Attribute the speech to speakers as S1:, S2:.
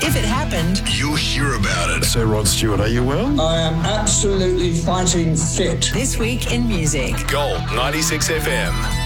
S1: If it happened,
S2: you'll hear about it.
S3: Sir Rod Stewart, are you well?
S4: I am absolutely fighting fit.
S1: This Week in Music.
S2: Gold 96 FM.